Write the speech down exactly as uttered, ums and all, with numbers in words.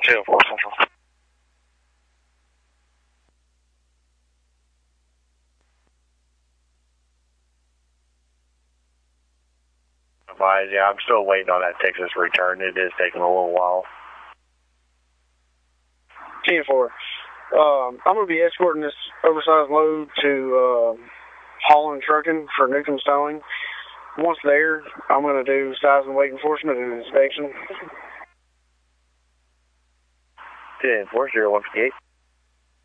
two oh four Central. Yeah, I'm still waiting on that Texas return. It is taking a little while. ten four. Um, I'm going to be escorting this oversized load to uh, Holland Trucking for Newcomb Towing. Once there, I'm going to do size and weight enforcement and inspection. ten four zero one fifty-eight.